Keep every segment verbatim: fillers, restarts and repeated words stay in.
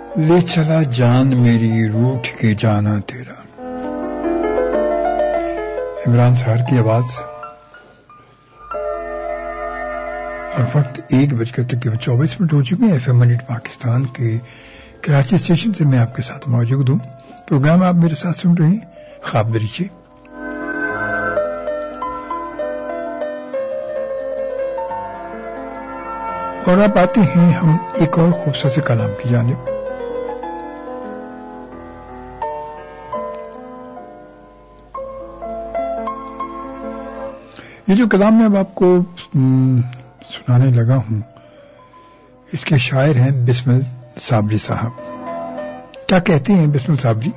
لے چلا جان میری روٹھ کے جانا تیرا. عمران سہر کی آواز اور وقت ایک بج کر تقریباً چوبیس منٹ ہو چکے ہیں. ایف ایم منٹ پاکستان کے کراچی اسٹیشن سے میں آپ کے ساتھ موجود ہوں. پروگرام آپ میرے ساتھ سن رہے ہیں خواب دریچے. اور اب آتے ہیں ہم ایک اور خوبصورت کلام کی جانب. یہ جو کلام میں اب آپ کو سنانے لگا ہوں اس کے شاعر ہیں بسمل صابری صاحب. کیا کہتے ہیں بسمل صابری؟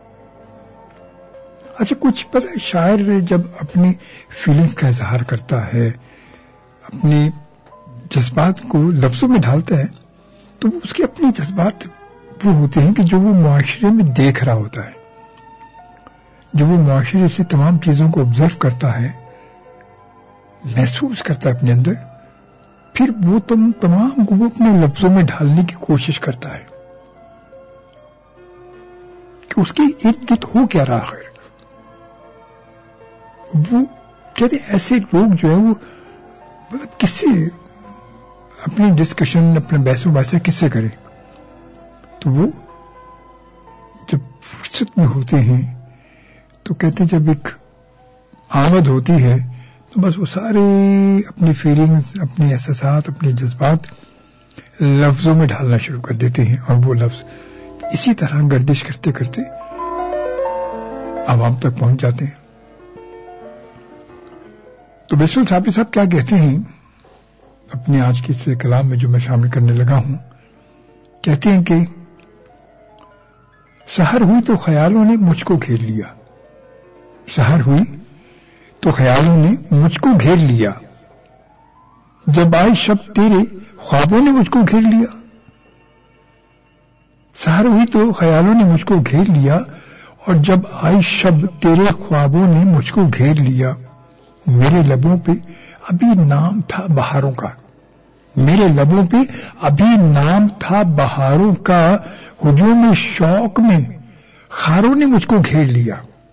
اچھا کچھ پتہ، شاعر جب اپنی فیلنگز کا اظہار کرتا ہے، اپنے جذبات کو لفظوں میں ڈھالتا ہے، تو اس کے اپنے جذبات وہ ہوتے ہیں کہ جو وہ معاشرے میں دیکھ رہا ہوتا ہے، جو وہ معاشرے سے تمام چیزوں کو آبزرو کرتا ہے، محسوس کرتا ہے اپنے اندر، پھر وہ تم تمام کو وہ اپنے لفظوں میں ڈھالنے کی کوشش کرتا ہے کہ اس کے ارد گرد ہو کیا رہا ہے. وہ کہتے ہیں ایسے لوگ جو ہیں وہ مطلب کس سے اپنی ڈسکشن، اپنے بحث و مباحثہ کس سے کریں. تو وہ جب فرصت میں ہوتے ہیں تو کہتے ہیں جب ایک آمد ہوتی ہے تو بس وہ سارے اپنی فیلنگز، اپنے احساسات، اپنے جذبات لفظوں میں ڈھالنا شروع کر دیتے ہیں، اور وہ لفظ اسی طرح گردش کرتے کرتے عوام تک پہنچ جاتے ہیں. تو بسمل صابری صاحب کیا کہتے ہیں اپنے آج کے اس کلام میں جو میں شامل کرنے لگا ہوں؟ کہتے ہیں کہ سحر ہوئی تو خیالوں نے مجھ کو گھیر لیا. سحر ہوئی تو خیالوں نے مجھ کو گھیر لیا، جب آئی شب تیرے خوابوں نے مجھ کو گھیر لیا. سحر ہوئی تو خیالوں نے مجھ کو گھیر لیا، اور جب آئی شب تیرے خوابوں نے مجھ کو گھیر لیا. میرے لبوں پہ ابھی نام تھا بہاروں کا، میرے لبوں پہ ابھی نام تھا بہاروں کا، ہجوم شوق میں خاروں نے مجھ کو گھیر لیا.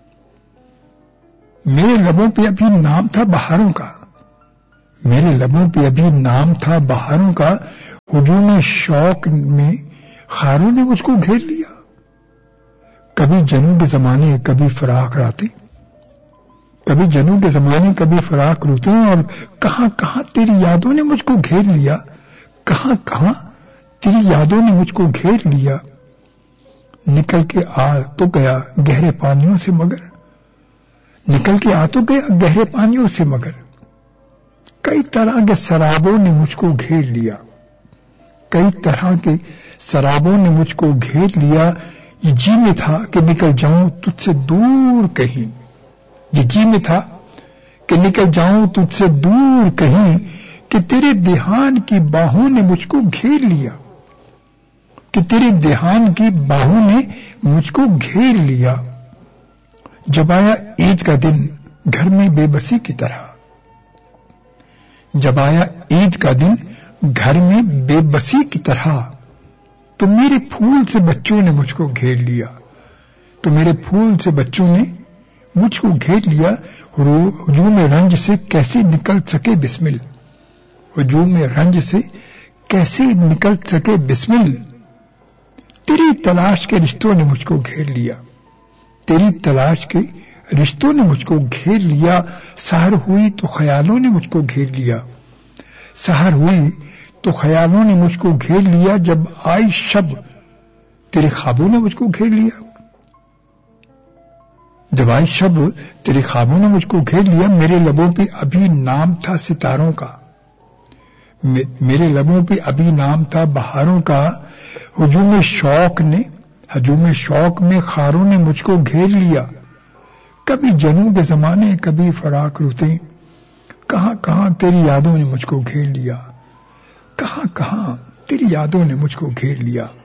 میرے لبوں پہ ابھی نام تھا بہاروں کا، میرے لبوں پہ ابھی نام تھا بہاروں کا، ہجوم شوق میں خاروں نے مجھ کو گھیر لیا. کبھی جنوں کے زمانے کبھی فراق راتیں، کبھی جنوں کے زمانے کبھی فراق روتے، اور کہاں کہاں تیری یادوں نے مجھ کو گھیر لیا، کہاں کہاں تیری یادوں نے مجھ کو گھیر لیا. نکل کے آ تو گیا گہرے پانیوں سے مگر، نکل کے آ تو گیا گہرے پانیوں سے مگر، کئی طرح کے سرابوں نے مجھ کو گھیر لیا، کئی طرح کے سرابوں نے مجھ کو گھیر لیا. یہ جی میں تھا کہ نکل جاؤں تجھ سے دور کہیں، یہ جی میں تھا کہ نکل جاؤں تجھ سے دور کہیں، کہ تیرے دھیان کی باہوں نے مجھ کو گھیر لیا، کہ تیرے دھیان کی باہوں نے مجھ کو گھیر لیا. جب آیا عید کا دن گھر میں بے بسی کی طرح، جب آیا عید کا دن گھر میں بے بسی کی طرح، تو میرے پھول سے بچوں نے مجھ کو گھیر لیا، تو میرے پھول سے بچوں نے مجھ کو گھیر لیا. ہجوم رنج سے کیسے نکل سکے بسمل، ہجوم رنج سے کیسے نکل سکے بسمل، تیری تلاش کے رشتوں نے مجھ کو گھیر لیا، تیری تلاش کے رشتوں نے مجھ کو گھیر لیا. سحر ہوئی تو خیالوں نے مجھ کو گھیر لیا، سحر ہوئی تو خیالوں نے مجھ کو گھیر لیا، جب آئی شب تیرے خوابوں نے مجھ کو گھیر لیا، جب آئی شب تیرے خوابوں نے مجھ کو گھیر لیا. میرے لبوں پہ ابھی نام تھا ستاروں کا، میرے لبوں پہ ابھی نام تھا بہاروں کا، ہجوم شوق نے ہجوم شوق میں خاروں نے مجھ کو گھیر لیا. کبھی جنوں کے زمانے کبھی فراق روتے، کہاں کہاں تیری یادوں نے مجھ کو گھیر لیا، کہاں کہاں تیری یادوں نے مجھ کو گھیر لیا.